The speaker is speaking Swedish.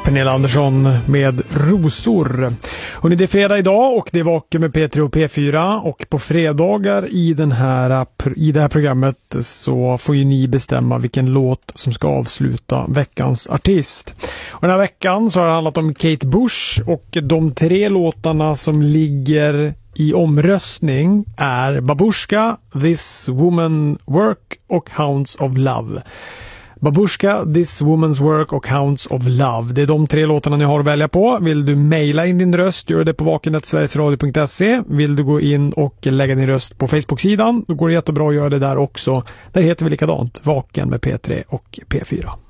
Pernilla Andersson med Rosor. Och det är fredag idag och det är Vaken med P3 och P4, och på fredagar i det här programmet så får ju ni bestämma vilken låt som ska avsluta veckans artist. Och den här veckan så har det handlat om Kate Bush, och de 3 låtarna som ligger i omröstning är Babushka, This Woman Work och Hounds of Love. Babushka, This Woman's Work och Hounds of Love. Det är de 3 låtarna ni har att välja på. Vill du mejla in din röst, gör det på vaken@sverigesradio.se. Vill du gå in och lägga din röst på Facebook-sidan, då går det jättebra att göra det där också. Där heter vi likadant, Vaken med P3 och P4.